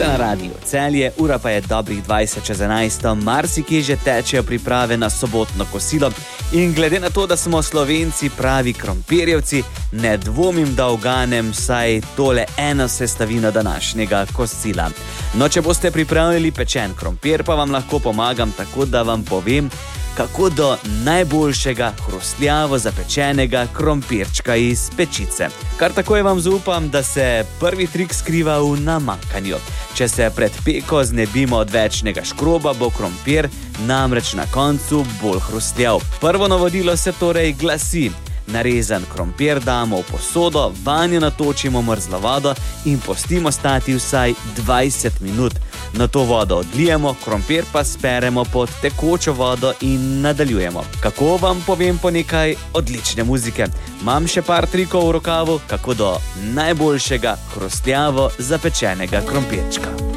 Ste na radiju Celje, ura pa je dobrih 20:11, marsikje že tečejo priprave na sobotno kosilo in glede na to, da smo Slovenci pravi krompirjevci, ne dvomim, da uganem vsaj tole eno sestavino današnjega kosila. No, če boste pripravili pečen krompir, pa vam lahko pomagam tako, da vam povem, kako do najboljšega hrustljavo zapečenega krompirčka iz pečice. Kar takoj vam zaupam, da se prvi trik skriva v namakanju. Če se pred peko znebimo odvečnega škroba, bo krompir namreč na koncu bolj hrustljav. Prvo navodilo se torej glasi: narezan krompir damo v posodo, vanjo natočimo mrzlo vodo in pustimo stati vsaj 20 minut. Nato vodo odlijemo, krompir pa speremo pod tekočo vodo in nadaljujemo. Kako, vam povem po nekaj odlične muzike. Imam še par trikov v rokavu, kako do najboljšega hrustljavo zapečenega krompirčka.